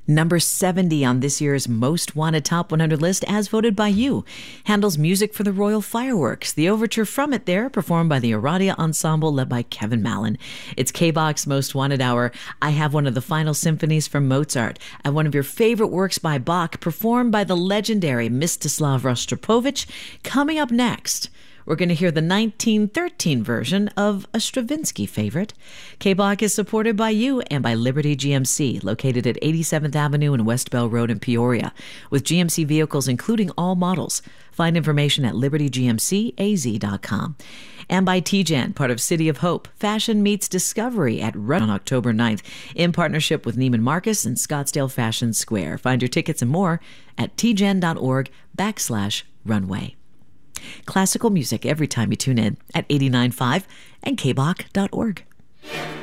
Number 70 on this year's Most Wanted Top 100 list, as voted by you. Handel's music for the Royal Fireworks. The overture from it there, performed by the Aradia Ensemble, led by Kevin Mallon. It's K-Box Most Wanted Hour. I have one of the final symphonies from Mozart. I have one of your favorite works by Bach, performed by the legendary Mstislav Rostropovich. Coming up next, we're going to hear the 1913 version of a Stravinsky favorite. K-Bach is supported by you and by Liberty GMC, located at 87th Avenue and West Bell Road in Peoria, with GMC vehicles including all models. Find information at libertygmcaz.com. And by TGen, part of City of Hope. Fashion meets discovery at Run on October 9th, in partnership with Neiman Marcus and Scottsdale Fashion Square. Find your tickets and more at tgen.org/runway. Classical music every time you tune in at 89.5 and kbach.org.